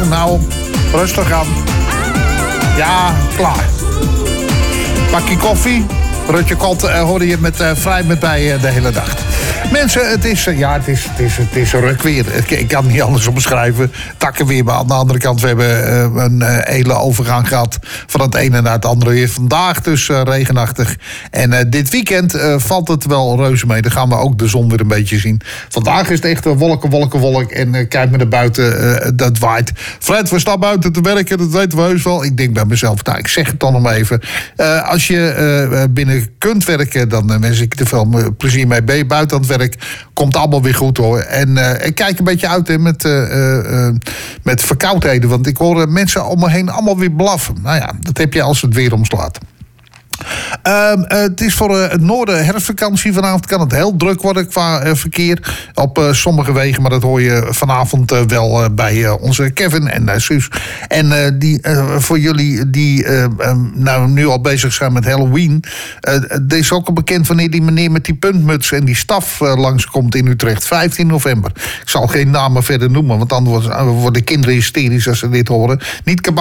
Nou, rustig aan. Ja, klaar. Bakje koffie. Rutje Kot hoorde je met vrij met bij de hele dag. Mensen, het is ruk weer. Ik kan het niet anders omschrijven. Takkenweer, maar aan de andere kant, we hebben een hele overgang gehad van het ene naar het andere weer. Vandaag dus regenachtig. En dit weekend valt het wel reuze mee. Dan gaan we ook de zon weer een beetje zien. Vandaag is het echt wolk. En kijk maar naar buiten, dat waait. Fred, we staan buiten te werken, dat weten we heus wel. Ik denk bij mezelf, nou, ik zeg het dan nog maar even. Als je binnen kunt werken, dan wens ik er veel plezier mee. Buiten aan het werk, komt allemaal weer goed hoor. En ik kijk een beetje uit met verkoudheden. Want ik hoor mensen om me heen allemaal weer blaffen. Nou ja, dat heb je als het weer omslaat. Het is voor het noorden herfstvakantie. Vanavond kan het heel druk worden qua verkeer op sommige wegen. Maar dat hoor je vanavond wel bij onze Kevin en Suus. En voor jullie die nu al bezig zijn met Halloween. Er is ook al bekend wanneer die meneer met die puntmuts en die staf langskomt in Utrecht. 15 november. Ik zal geen namen verder noemen, want anders worden kinderen hysterisch als ze dit horen. Niet